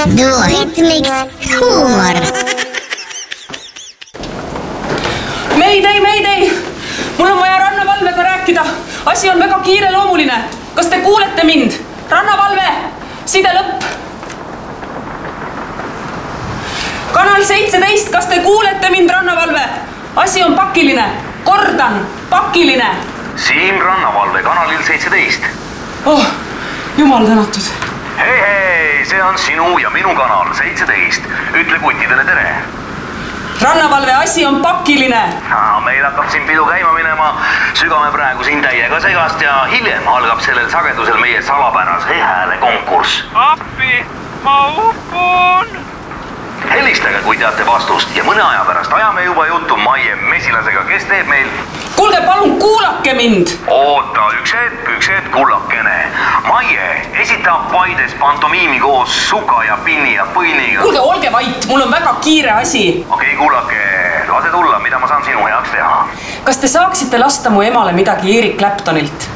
Duoritmiks huumor. Meidei! Mul on vaja rannavalvega rääkida. Asi on väga kiireloomuline. Kas te kuulete mind? Rannavalve! Side lõpp! Kanal 17, kas te kuulete mind, rannavalve? Asi on pakiline. Kordan, pakiline. Siim rannavalve kanalil 17. Oh, jumal tänatud. Hei, see on sinu ja minu kanal 17. Ütle kuttidele tere. Rannavalve, asi on pakiline. Meil hakkab siin pidu käima minema. Sügame praegu siin täiega segast ja hiljem algab sellel sagedusel meie salapärase hääle konkurss. Appi, ma upun! Helistage, kui teate vastust ja mõne aja pärast ajame juba juttu Maie Mesilasega, kes teeb meil... Kuulge, palun kuulake mind! Oota, üks hetk, kullakene. Maie esitab Paides pantomiimi koos Suka ja Pinni ja Põiniga. Kuulge, olge vait, mul on väga kiire asi. Okei, kullake, lase tulla, mida ma saan sinu heaks teha? Kas te saaksite lasta mu emale midagi Eric Claptonilt?